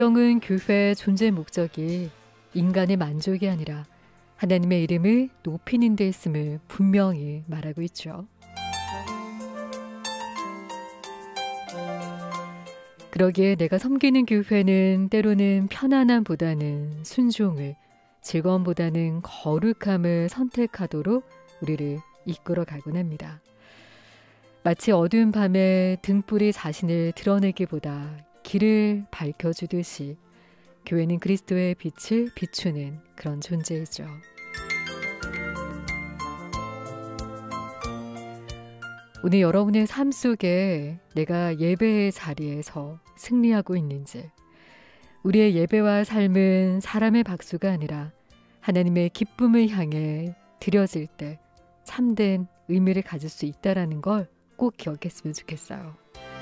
성경은 교회의 존재 목적이 인간의 만족이 아니라 하나님의 이름을 높이는 데 있음을 분명히 말하고 있죠. 그러기에 내가 섬기는 교회는 때로는 편안함보다는 순종을, 즐거움보다는 거룩함을 선택하도록 우리를 이끌어 가곤 합니다. 마치 어두운 밤에 등불이 자신을 드러내기보다 길을 밝혀주듯이 교회는 그리스도의 빛을 비추는 그런 존재이죠. 오늘 여러분의 삶 속에 내가 예배의 자리에서 승리하고 있는지, 우리의 예배와 삶은 사람의 박수가 아니라 하나님의 기쁨을 향해 드려질 때 참된 의미를 가질 수 있다는 걸 꼭 기억했으면 좋겠어요.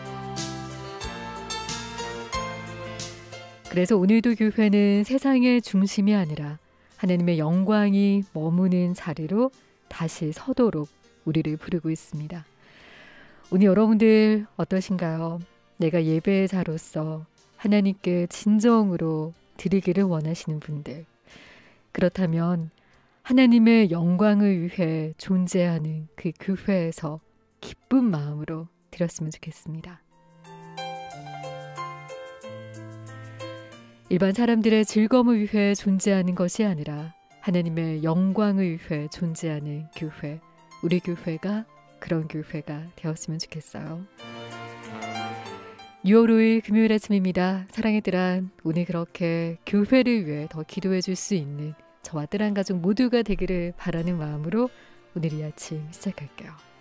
그래서 오늘도 교회는 세상의 중심이 아니라 하나님의 영광이 머무는 자리로 다시 서도록 우리를 부르고 있습니다. 오늘 여러분들 어떠신가요? 내가 예배의 자로서 하나님께 진정으로 드리기를 원하시는 분들, 그렇다면 하나님의 영광을 위해 존재하는 그 교회에서 기쁜 마음으로 드렸으면 좋겠습니다. 일반 사람들의 즐거움을 위해 존재하는 것이 아니라 하나님의 영광을 위해 존재하는 교회, 우리 교회가 그런 교회가 되었으면 좋겠어요. 6월 5일 금요일 아침입니다. 사랑의 뜰안, 오늘 그렇게 교회를 위해 더 기도해 줄 수 있는 저와 뜰안 가족 모두가 되기를 바라는 마음으로 오늘 이 아침 시작할게요.